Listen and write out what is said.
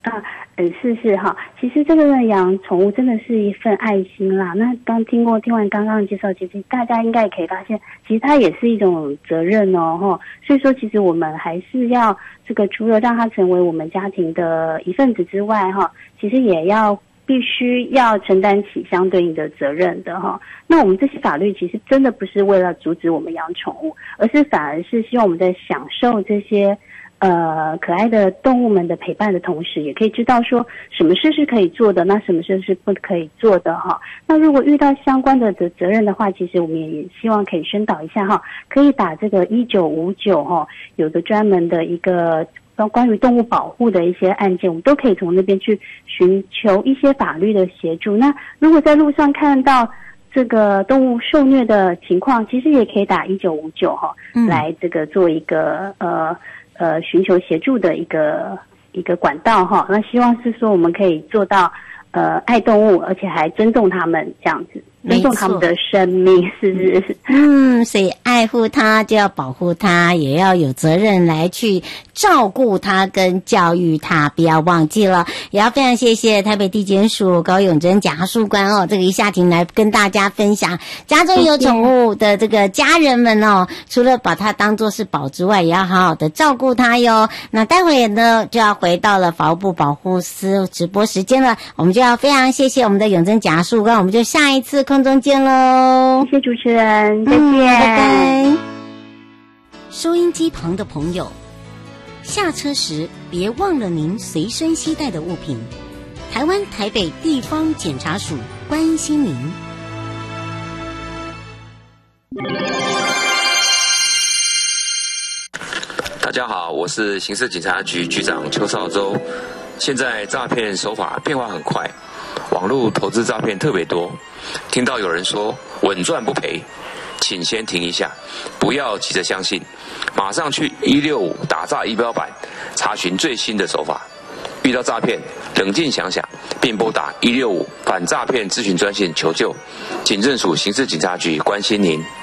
啊，是哈，其实这个养宠物真的是一份爱心啦。那听完刚刚的介绍，其实大家应该也可以发现，其实它也是一种责任哦，哈。所以说，其实我们还是要这个除了让它成为我们家庭的一份子之外，哈，其实也必须要承担起相对应的责任的哈。那我们这些法律其实真的不是为了阻止我们养宠物，而是反而是希望我们在享受这些可爱的动物们的陪伴的同时，也可以知道说什么事是可以做的，那什么事是不可以做的哈。那如果遇到相关的责任的话，其实我们也希望可以宣导一下哈，可以打这个1959哈，有个专门的一个关于动物保护的一些案件，我们都可以从那边去寻求一些法律的协助。那如果在路上看到这个动物受虐的情况，其实也可以打1959哈，来这个做一个寻求协助的一个管道哈。那希望是说我们可以做到爱动物，而且还尊重他们这样子。尊重他们的生命，是不是？ 所以爱护它就要保护它，也要有责任来去照顾它跟教育它，不要忘记了。也要非常谢谢台北地检署高永贞检察事官哦，这个一下庭来跟大家分享家中有宠物的这个家人们哦，除了把它当作是宝之外，也要好好的照顾它哟。那待会呢就要回到了法务部保护司直播时间了，我们就要非常谢谢我们的永贞检察事官，我们就下一次空中见喽！ 谢谢主持人，再见， 拜拜。收音机旁的朋友，下车时别忘了您随身携带的物品。台湾台北地方检察署关心您。 大家好，我是刑事警察局局长邱少洲。现在诈骗手法变化很快，网络投资诈骗特别多。听到有人说稳赚不赔，请先停一下，不要急着相信，马上去165打诈仪表板查询最新的手法。遇到诈骗，冷静想想，并拨打165反诈骗咨询专线求救。警政署刑事警察局关心您。